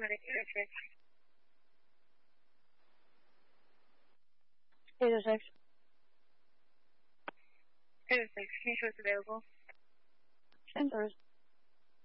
paramedic 806. 806. 806, can you show what's available? Transfers.